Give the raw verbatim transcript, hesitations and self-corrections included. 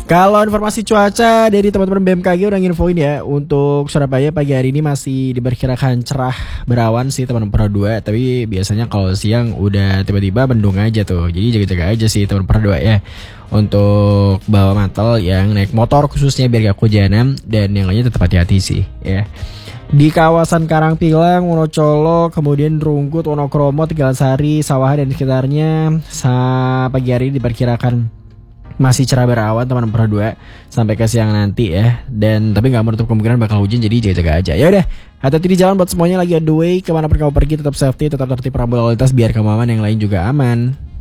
Kalau informasi cuaca dari teman-teman B M K G udah nginfoin ya, untuk Surabaya pagi hari ini masih diperkirakan cerah berawan sih teman Pro dua, tapi biasanya kalau siang udah tiba-tiba mendung aja tuh. Jadi jaga-jaga aja sih teman Pro dua ya. Untuk bawa mantel yang naik motor khususnya biar gak kehujanan, dan yang lainnya tetap hati-hati sih ya. Di kawasan Karangpilang, Wonocolo, kemudian Rungkut, Wonokromo, Tegalasari, Sawahan dan sekitarnya sa pagi hari ini diperkirakan masih cerah berawan teman Pro dua sampai ke siang nanti ya. Dan tapi nggak menutup kemungkinan bakal hujan, jadi jaga-jaga aja. Ya udah, hati-hati di jalan buat semuanya lagi on the way. Kemana pun kamu pergi tetap safety, tetap tertib rambu lalu lintas biar kamu aman, yang lain juga aman.